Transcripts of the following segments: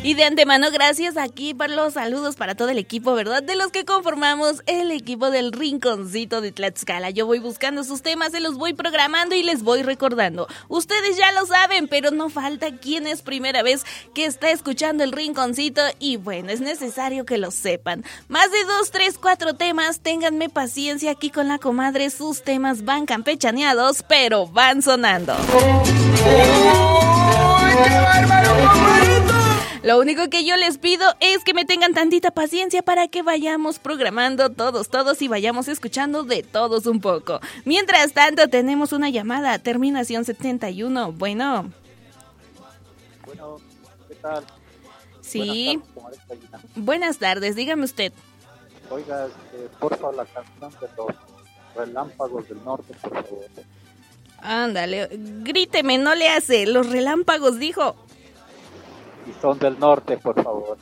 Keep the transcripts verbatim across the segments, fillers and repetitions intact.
Y de antemano, gracias aquí por los saludos para todo el equipo, ¿verdad? De los que conformamos el equipo del Rinconcito de Tlaxcala. Yo voy buscando sus temas, se los voy programando y les voy recordando. Ustedes ya lo saben, pero no falta quien es primera vez que está escuchando el Rinconcito y bueno, es necesario que lo sepan. Más de dos, tres, cuatro temas, ténganme paciencia aquí con la comadre, sus temas van campechaneados, pero van sonando. Lo único que yo les pido es que me tengan tantita paciencia para que vayamos programando todos, todos y vayamos escuchando de todos un poco. Mientras tanto, tenemos una llamada, terminación setenta y uno. Bueno. Bueno, ¿qué tal? Sí. Buenas tardes, Buenas tardes, dígame usted. Oiga, eh, por favor, la canción de los Relámpagos del Norte, por favor. Ándale, gríteme, no le hace. Los relámpagos, dijo. Y son del norte, por favor.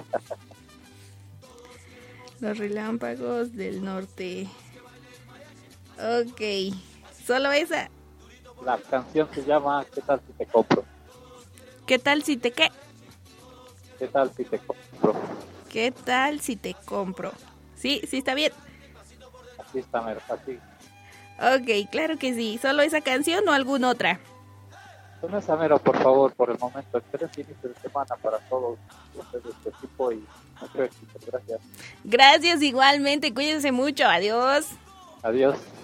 Los relámpagos del norte. Ok, solo esa. La canción se llama ¿Qué tal si te compro? ¿Qué tal si te qué? ¿Qué tal si te compro? ¿Qué tal si te compro? Sí, sí está bien. Así está, mero, así. Ok, claro que sí. ¿Solo esa canción o alguna otra? Con esa mero, por favor, por el momento. Excelente inicio de semana para todos ustedes de este equipo y mucho éxito. Gracias. Gracias igualmente. Cuídense mucho. Adiós. Adiós.